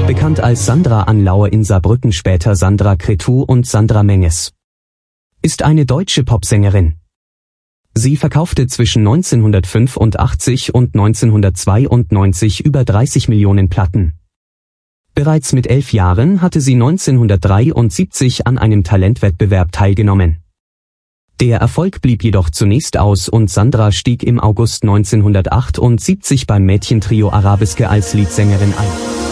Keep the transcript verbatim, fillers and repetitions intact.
bekannt als Sandra Anlauer in Saarbrücken, später Sandra Cretu und Sandra Menges, ist eine deutsche Popsängerin. Sie verkaufte zwischen neunzehnhundertfünfundachtzig und neunzehnhundertzweiundneunzig über dreißig Millionen Platten. Bereits mit elf Jahren hatte sie neunzehnhundertdreiundsiebzig an einem Talentwettbewerb teilgenommen. Der Erfolg blieb jedoch zunächst aus und Sandra stieg im August neunzehnhundertachtundsiebzig beim Mädchentrio Arabeske als Leadsängerin ein.